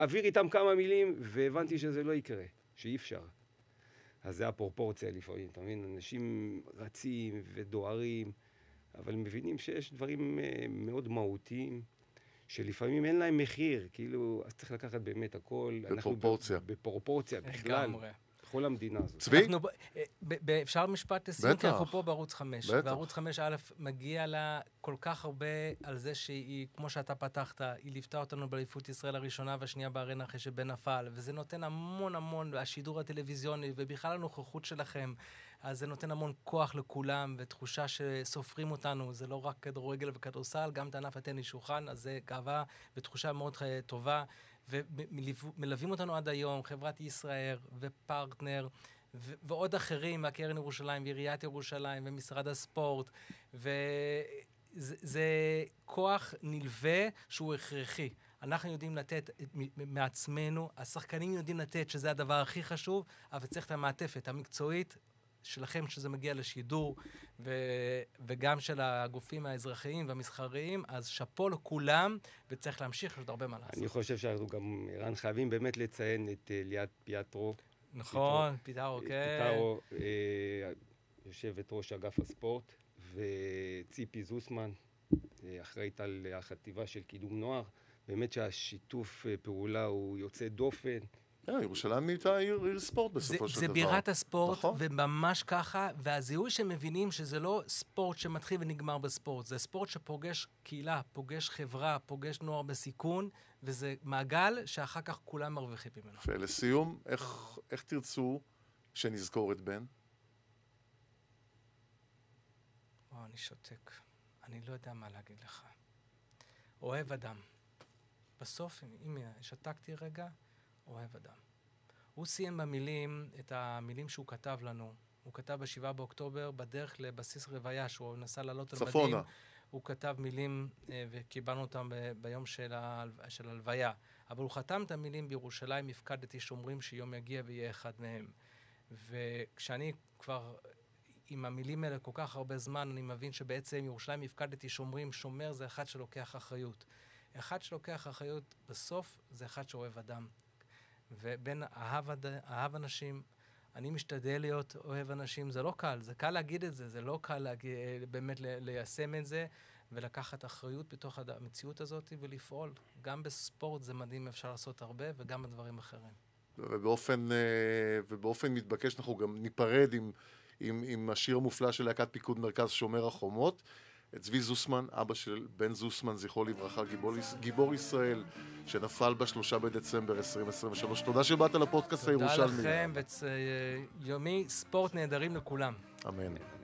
אוויר איתם כמה מילים, והבנתי שזה לא יקרה, שאי אפשר. אז זה הפרופורציה לפעמים, אתה מבין? אנשים רצים ודוארים, אבל מבינים שיש דברים מאוד מהותיים, שלפעמים אין להם מחיר, כאילו, אז צריך לקחת באמת הכל. בפרופורציה. בפרופורציה, בכלל. בכל המדינה הזאת. צבי? אפשר משפט לסיום, כי אנחנו פה בערוץ 5. בטח. וערוץ 5 א' מגיע לה כל כך הרבה על זה שהיא, כמו שאתה פתחת, היא ליוותה אותנו באליפות ישראל הראשונה והשנייה בארנה אחרי שבן נפל, וזה נותן המון, השידור הטלוויזיוני, ובכלל הנוכחות שלכם, אז זה נותן המון כוח לכולם, ותחושה שסופרים אותנו, זה לא רק כדורגל וכדורסל, גם את ענף הטניס שולחן, אז זה גאווה ותחושה מאוד טובה. ומלווים אותנו עד היום, חברת ישראל ופרטנר, ועוד אחרים, מהקרן ירושלים, ועיריית ירושלים, ומשרד הספורט, וזה כוח נלווה שהוא הכרחי. אנחנו יודעים לתת מעצמנו, השחקנים יודעים לתת שזה הדבר הכי חשוב, אבל צריך את המעטפת המקצועית שלכם שזה מגיע לשידור, וגם של הגופים האזרחיים והמסחריים, אז שפו לכולם, וצריך להמשיך, יש עוד הרבה מה לעשות. אני חושב שאנחנו גם, ערן, חייבים באמת לציין את ליאת פיאטרו. נכון, פיטרו, כן. פיטרו, יושבת ראש אגף הספורט, וציפי זוסמן, אחראית על החטיבה של קידום נוער. באמת שהשיתוף פעולה הוא יוצא דופן. ירושלים נהייתה עיר ספורט בסופו של דבר. זה בירת הספורט, וממש ככה, והזיהוי שמבינים שזה לא ספורט שמתחיל ונגמר בספורט, זה ספורט שפוגש קהילה, פוגש חברה, פוגש נוער בסיכון, וזה מעגל שאחר כך כולם מרוויחים ממנו. ולסיום, איך תרצו שנזכור את בן? אני שותק. אני לא יודע מה להגיד לך. אוהב אדם. בסוף, אם שתקתי רגע, אוהב אדם. הוא סיים במילים, את המילים שהוא כתב לנו. הוא כתב ב7 באוקטובר, בדרך לבסיס רוויה, שהוא נסע לעלות על מדים. צפונה. הוא כתב מילים, וקיבלנו אותם ביום של הלוויה. אבל הוא חתם את המילים, בירושלים הפקדתי שומרים שיום יגיע ויהיה אחד מהם. וכשאני כבר עם המילים האלה כל כך הרבה זמן, אני מבין שבעצם ירושלים הפקדתי שומרים, שומר זה אחד שלוקח אחריות. אחד שלוקח אחריות בסוף זה אחד שאוהב אדם. ובין אהב אנשים, אני משתדל להיות אוהב אנשים, זה לא קל, זה קל להגיד את זה, זה לא קל באמת ליישם את זה, ולקחת אחריות בתוך המציאות הזאת ולפעול. גם בספורט זה מדהים, אפשר לעשות הרבה, וגם בדברים אחרים. ובאופן מתבקש אנחנו גם ניפרד עם השיר המופלא של להקת פיקוד מרכז שומר החומות. את צבי זוסמן, אבא של בן זוסמן, זכרו לברכה, גיבור ישראל, שנפל ב3 בדצמבר 2023. תודה שבאת לפודקאסט הירושלמי. תודה לכם, ויומי ספורט נהדרים לכולם. אמן.